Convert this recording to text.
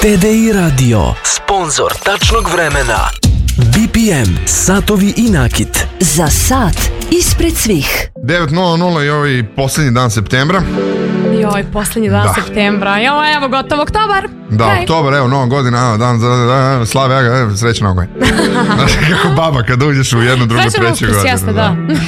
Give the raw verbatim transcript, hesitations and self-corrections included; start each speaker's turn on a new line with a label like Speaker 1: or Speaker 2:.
Speaker 1: T D I Radio, sponsor tačnog vremena. B P M, satovi i nakit.
Speaker 2: Za sat ispred svih.
Speaker 3: devet nula nula i ovaj posljednji dan septembra.
Speaker 4: Joj, posljednji dan
Speaker 3: Da.
Speaker 4: septembra. Joj, evo, gotovo oktobar.
Speaker 3: Da,
Speaker 4: Hej.
Speaker 3: oktobar, evo, nova godina, dan za da, slave, evo, srećna nova godina. Znaš kako baba kad uđeš u jednu, drugu,
Speaker 4: Srećan
Speaker 3: treću
Speaker 4: Uskrs,
Speaker 3: godinu.
Speaker 4: jeste, da.